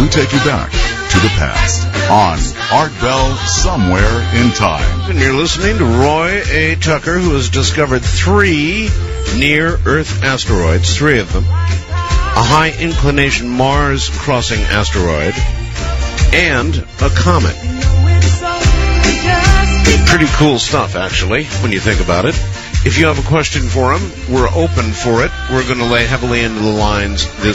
we take you back to the past on Art Bell Somewhere in Time. And you're listening to Roy A. Tucker, who has discovered 3 near-Earth asteroids, 3 of them, a high-inclination Mars-crossing asteroid, and a comet. Pretty cool stuff, actually, when you think about it. If you have a question for him, we're open for it. We're going to lay heavily into the lines this